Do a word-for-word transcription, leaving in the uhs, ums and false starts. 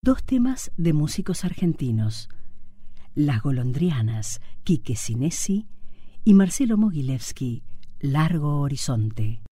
dos temas de músicos argentinos, Las Golondrianas, Quique Sinesi, y Marcelo Mogilevsky, Largo Horizonte.